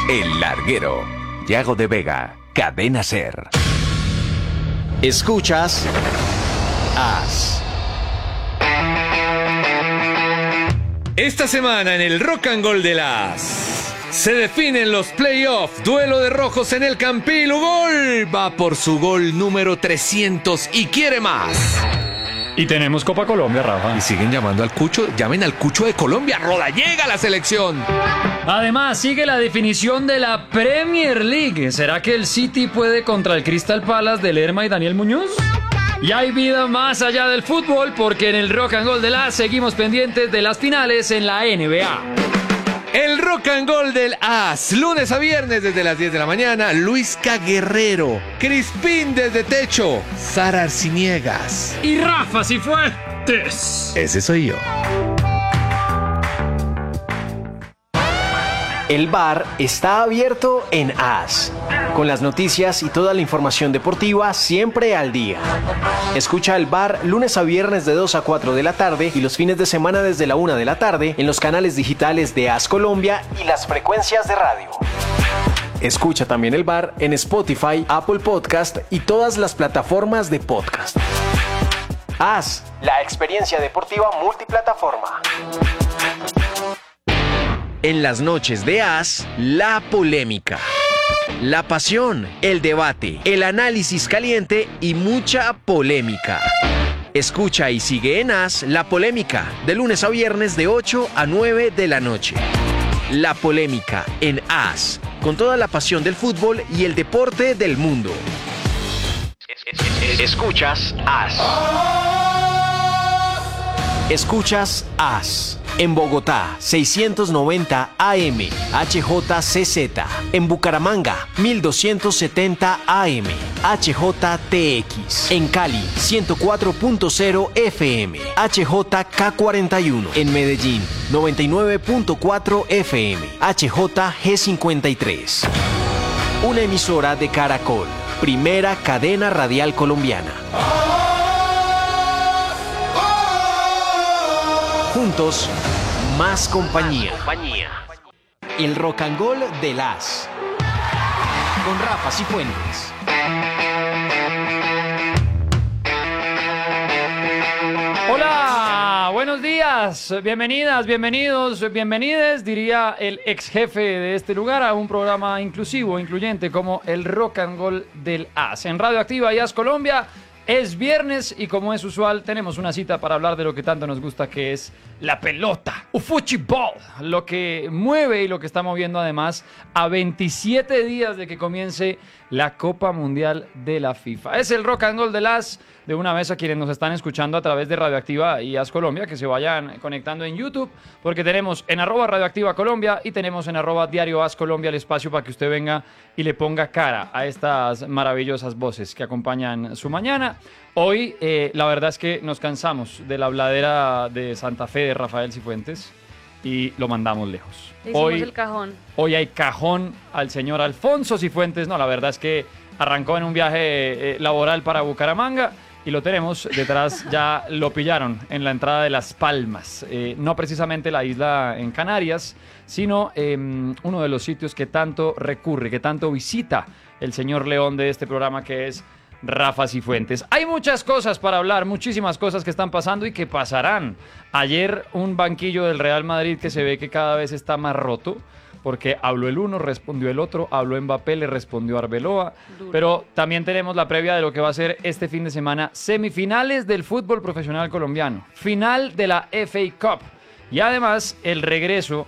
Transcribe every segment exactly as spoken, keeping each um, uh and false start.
El Larguero. Yago de Vega, Cadena Ser. Escuchas As. Esta semana en el Rock and Gold de las se definen los playoffs. Duelo de rojos en el Campín. Gol va por su gol número trescientos y quiere más. Y tenemos Copa Colombia, Rafa. Y siguen llamando al Cucho. Llamen al Cucho de Colombia. Roda, llega a la selección. Además, sigue la definición de la Premier League. ¿Será que el City puede contra el Crystal Palace de Lerma y Daniel Muñoz? Y hay vida más allá del fútbol, porque en el Rock and Gold de las seguimos pendientes de las finales en la N B A. El Rock and Gold del As, lunes a viernes desde las diez de la mañana, Luisca Guerrero, Crispín desde Techo, Sara Arciniegas y Rafa Cifuentes. Ese soy yo. El bar está abierto en As, con las noticias y toda la información deportiva siempre al día. Escucha el bar lunes a viernes de dos a cuatro de la tarde y los fines de semana desde la una de la tarde en los canales digitales de As Colombia y las frecuencias de radio. Escucha también el bar en Spotify, Apple Podcast y todas las plataformas de podcast. As, la experiencia deportiva multiplataforma. En las noches de As, la polémica, la pasión, el debate, el análisis caliente y mucha polémica. Escucha y sigue en As La Polémica, de lunes a viernes de ocho a nueve de la noche. La Polémica en As, con toda la pasión del fútbol y el deporte del mundo. Escuchas As. Escuchas As. En Bogotá, seiscientos noventa A M, H J C Z. En Bucaramanga, mil doscientos setenta A M, H J T X. En Cali, ciento cuatro punto cero F M, H J K cuarenta y uno. En Medellín, noventa y nueve punto cuatro F M, H J G cincuenta y tres. Una emisora de Caracol, primera cadena radial colombiana. Juntos, más compañía. El Rock and Gold de las con Rafa Cifuentes. Hola, buenos días, bienvenidas, bienvenidos, bienvenides, diría el ex jefe de este lugar, a un programa inclusivo, incluyente como el Rock and Gold del As. En Radio Activa y As Colombia. Es viernes y como es usual tenemos una cita para hablar de lo que tanto nos gusta, que es la pelota, o fútbol, lo que mueve y lo que está moviendo además a veintisiete días de que comience la Copa Mundial de la FIFA. Es el Rock and Gold de las, de una vez a quienes nos están escuchando a través de Radioactiva y As Colombia, que se vayan conectando en YouTube, porque tenemos en arroba Radioactiva Colombia y tenemos en arroba Diario As Colombia el espacio para que usted venga y le ponga cara a estas maravillosas voces que acompañan su mañana. Hoy, eh, la verdad es que nos cansamos de la habladera de Santa Fe de Rafael Cifuentes y lo mandamos lejos. Hicimos Hoy, el cajón. Hoy hay cajón al señor Alfonso Cifuentes. No, la verdad es que arrancó en un viaje eh, laboral para Bucaramanga y lo tenemos detrás. Ya lo pillaron en la entrada de Las Palmas. Eh, no precisamente la isla en Canarias, sino eh, uno de los sitios que tanto recurre, que tanto visita el señor León de este programa, que es Rafa Cifuentes. Hay muchas cosas para hablar, muchísimas cosas que están pasando y que pasarán. Ayer un banquillo del Real Madrid que se ve que cada vez está más roto, porque habló el uno, respondió el otro, habló Mbappé, le respondió Arbeloa. Duro. Pero también tenemos la previa de lo que va a ser este fin de semana, semifinales del fútbol profesional colombiano, final de la F A Cup y además el regreso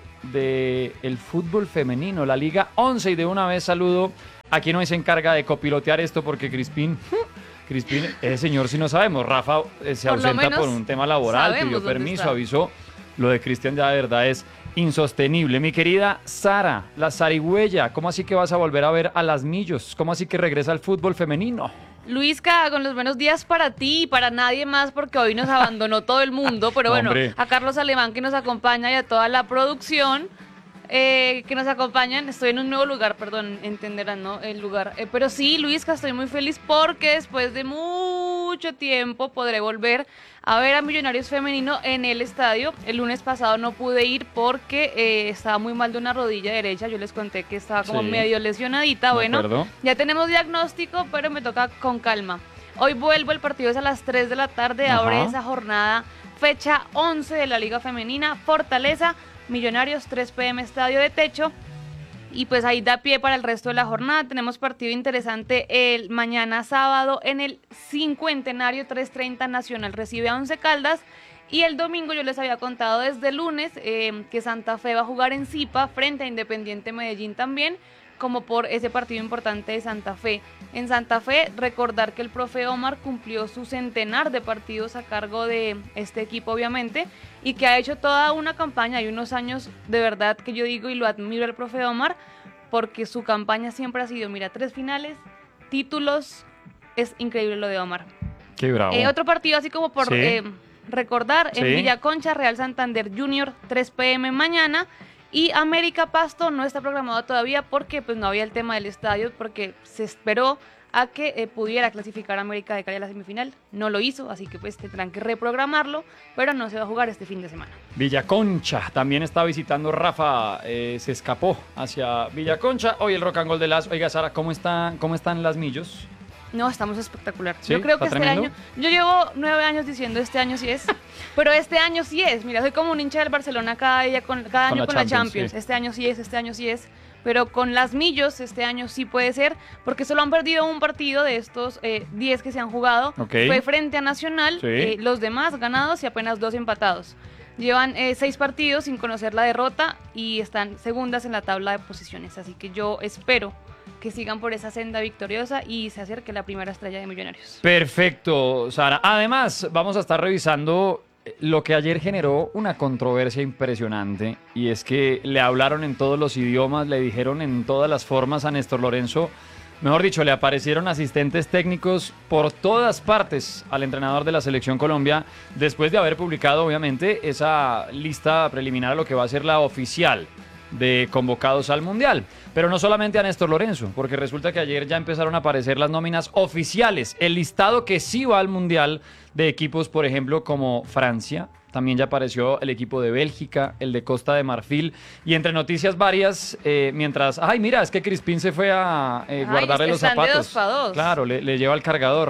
del fútbol femenino, la Liga once. Y de una vez saludo a quien hoy se encarga de copilotear esto, porque Crispín, Crispín, ese señor sí no sabemos. Rafa eh, se por ausenta por un tema laboral, pidió permiso, está. avisó. Lo de Cristian ya de verdad es insostenible. Mi querida Sara, la zarigüeya, ¿cómo así que vas a volver a ver a las Millos? ¿Cómo así que regresa al fútbol femenino? Luisca, con los buenos días para ti y para nadie más, porque hoy nos abandonó todo el mundo. Pero bueno, Hombre. a Carlos Alemán, que nos acompaña, y a toda la producción. eh, que nos acompañan. Estoy en un nuevo lugar, perdón, entenderán, ¿no? El lugar. Eh, pero sí, Luisca, estoy muy feliz porque después de mucho tiempo podré volver a ver a Millonarios Femenino en el estadio. El lunes pasado no pude ir porque eh, estaba muy mal de una rodilla derecha. Yo les conté que estaba como Sí. medio lesionadita. De Bueno, acuerdo. ya tenemos diagnóstico, pero me toca con calma. Hoy vuelvo, el partido es a las tres de la tarde, Ajá. abre esa jornada, fecha once de la Liga Femenina, Fortaleza, Millonarios, tres pe eme, estadio de techo. Y pues ahí da pie para el resto de la jornada. Tenemos partido interesante el mañana sábado en el cincuentenario, tres treinta Nacional recibe a Once Caldas. Y el domingo yo les había contado desde el lunes eh, que Santa Fe va a jugar en Zipa frente a Independiente Medellín también, como por ese partido importante de Santa Fe. En Santa Fe, recordar que el profe Omar cumplió su centenar de partidos a cargo de este equipo, obviamente, y que ha hecho toda una campaña y unos años de verdad que yo digo y lo admiro al profe Omar, porque su campaña siempre ha sido, mira, tres finales, títulos, es increíble lo de Omar. Qué bravo. Eh, otro partido así como por Sí. eh, recordar, Sí. en Villaconcha, Real Santander Junior, tres pe eme mañana. Y América Pasto no está programado todavía porque pues no había el tema del estadio, porque se esperó a que eh, pudiera clasificar América de Cali a la semifinal. No lo hizo, así que pues tendrán que reprogramarlo, pero no se va a jugar este fin de semana. Villaconcha también está visitando Rafa, eh, se escapó hacia Villaconcha. Hoy el Rock and Roll de las. Oiga, Sara, ¿cómo, está, cómo están las millos? No, estamos espectacular. ¿Sí? Yo creo que ¿Está este tremendo? año, yo llevo nueve años diciendo este año sí es, pero este año sí es. Mira, soy como un hincha del Barcelona cada, día con, cada Con año la con la Champions, Champions. sí. Este año sí es, este año sí es. Pero con las millos este año sí puede ser, porque solo han perdido un partido de estos eh, diez que se han jugado. Ok. Fue frente a Nacional, Sí. eh, los demás ganados y apenas dos empatados. Llevan eh, seis partidos sin conocer la derrota y están segundas en la tabla de posiciones. Así que yo espero que sigan por esa senda victoriosa y se acerque la primera estrella de Millonarios. Perfecto, Sara. Además, vamos a estar revisando lo que ayer generó una controversia impresionante, y es que le hablaron en todos los idiomas, le dijeron en todas las formas a Néstor Lorenzo. Mejor dicho, le aparecieron asistentes técnicos por todas partes al entrenador de la Selección Colombia, después de haber publicado, obviamente, esa lista preliminar a lo que va a ser la oficial de convocados al Mundial. Pero no solamente a Néstor Lorenzo, porque resulta que ayer ya empezaron a aparecer las nóminas oficiales, el listado que sí va al Mundial de equipos, por ejemplo, como Francia. También ya apareció el equipo de Bélgica, el de Costa de Marfil, y entre noticias varias, eh, mientras, ay, mira, es que Crispín se fue a eh, Ay, guardarle es que los están de zapatos. dos pa' dos. Claro, le, le lleva el cargador,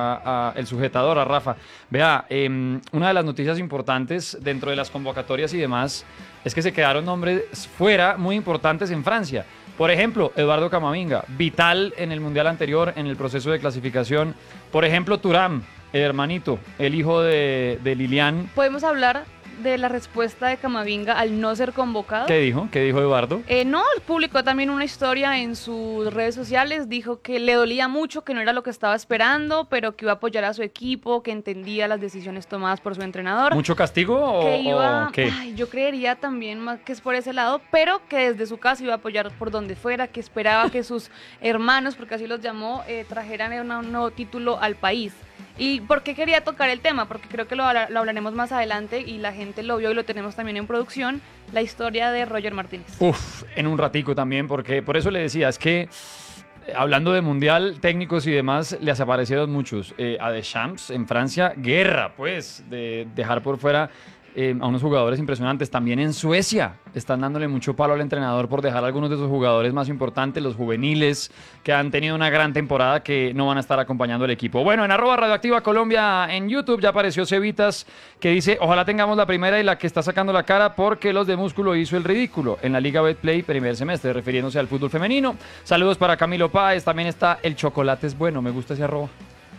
a, a- el sujetador a Rafa. Vea, eh, una de las noticias importantes dentro de las convocatorias y demás es que se quedaron nombres fuera muy importantes en Francia. Por ejemplo, Eduardo Camavinga, vital en el Mundial anterior, en el proceso de clasificación. Por ejemplo, Thuram, el hermanito, el hijo de, de Lilian. Podemos hablar de la respuesta de Camavinga al no ser convocado. ¿Qué dijo? ¿Qué dijo Eduardo? Eh, no, publicó también una historia en sus redes sociales, dijo que le dolía mucho, que no era lo que estaba esperando, pero que iba a apoyar a su equipo, que entendía las decisiones tomadas por su entrenador. ¿Mucho castigo o, que iba, o qué? ay, yo creería también más que es por ese lado, pero que desde su casa iba a apoyar por donde fuera, que esperaba que sus hermanos, porque así los llamó, eh, trajeran una- un nuevo título al país. ¿Y por qué quería tocar el tema? Porque creo que lo, habla- lo hablaremos más adelante y la gente lo vio y lo tenemos también en producción, la historia de Roger Martínez. Uf, en un ratico también, porque por eso le decía, es que eh, hablando de Mundial, técnicos y demás, les aparecieron muchos. Eh, a Deschamps en Francia, guerra, pues, de dejar por fuera eh, a unos jugadores impresionantes. También en Suecia están dándole mucho palo al entrenador por dejar a algunos de sus jugadores más importantes, los juveniles, que han tenido una gran temporada, que no van a estar acompañando al equipo. Bueno, en arroba Radioactiva Colombia en YouTube ya apareció Cevitas, que dice, ojalá tengamos la primera y la que está sacando la cara porque los de Músculo hizo el ridículo en la Liga Betplay primer semestre, refiriéndose al fútbol femenino. Saludos para Camilo Páez, también está el chocolate es bueno, me gusta ese arroba.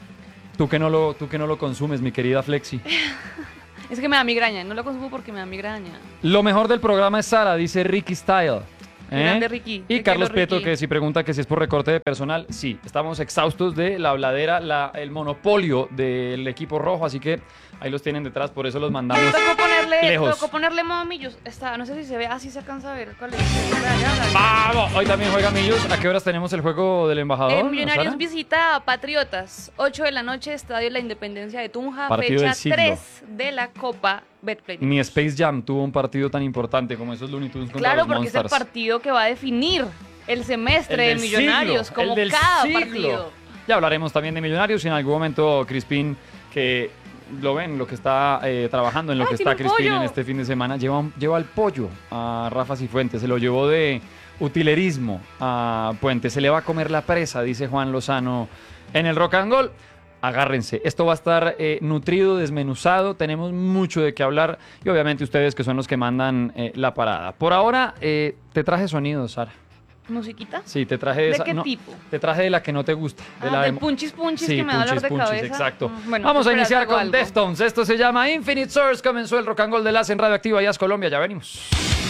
Tú que no lo, tú que no lo consumes, mi querida Flexi. Es que me da migraña, no lo consumo porque me da migraña. Lo mejor del programa es Sara, dice Ricky Style. ¿Eh? Grande Ricky, Y te Carlos quiero, Peto, Ricky. que si pregunta que si es por recorte de personal, sí, estamos exhaustos de la habladera, la, el monopolio del equipo rojo, así que Ahí los tienen detrás, por eso los mandamos Tocó ponerle, lejos. tocó ponerle modo Millos. Está, no sé si se ve, así se alcanza a ver. ¿Cuál es? Allá, allá, allá. ¡Vamos! Hoy también juega Millos. ¿A qué horas tenemos el juego del embajador? Eh, Millonarios Sara? visita a Patriotas, ocho de la noche, Estadio La Independencia de Tunja, Partido fecha del siglo. tres de la Copa Betplay. Ni Space Jam tuvo un partido tan importante como esos Looney Tunes contra Claro, los porque es el Monsters. partido que va a definir el semestre El de del Millonarios, siglo, como el del cada siglo. partido. Ya hablaremos también de Millonarios y en algún momento Crispín, que lo ven, lo que está eh, trabajando, en lo ¡Ay, que tiene está un Crispín pollo! en este fin de semana, lleva, un- lleva el pollo a Rafa Cifuentes, se lo llevó de utilerismo a Puente, se le va a comer la presa, dice Juan Lozano en el Rock and Roll. Agárrense, esto va a estar eh, nutrido, desmenuzado, tenemos mucho de qué hablar y obviamente ustedes que son los que mandan eh, la parada. Por ahora eh, te traje sonidos, Sara. ¿Musiquita? Sí, te traje ¿De esa- qué no, tipo? Te traje de la que no te gusta. De Ah, la del de- punchis punchis Sí, que me da dolor punchis, de punchis, cabeza. exacto. Mm, bueno, Vamos a espera, iniciar hago con algo. Deftones. Esto se llama Infinite Source. Comenzó el Rock and Roll de Las en Radioactiva Jazz Colombia. Ya venimos.